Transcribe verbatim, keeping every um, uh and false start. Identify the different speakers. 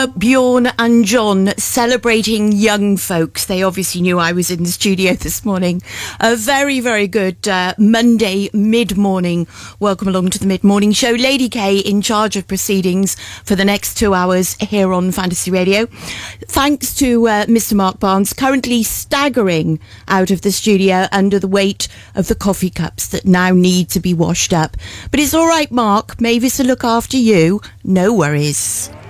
Speaker 1: Emma, Bjorn and John celebrating young folks. They obviously knew I was in the studio this morning. A very, very good uh, Monday mid-morning. Welcome along to the mid-morning show. Lady K in charge of proceedings for the next two hours here on Fantasy Radio. Thanks to uh, Mister Mark Barnes, currently staggering out of the studio under the weight of the coffee cups that now need to be washed up. But it's all right, Mark. Mavis will look after you. No worries.